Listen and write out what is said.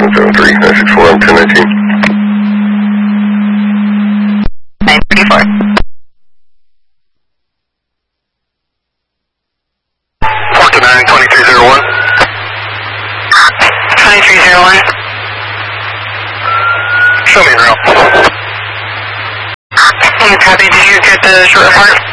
773, 964, 1019. 934. 429, 2301. 2301. Show me in route. Copy, did you get the short report?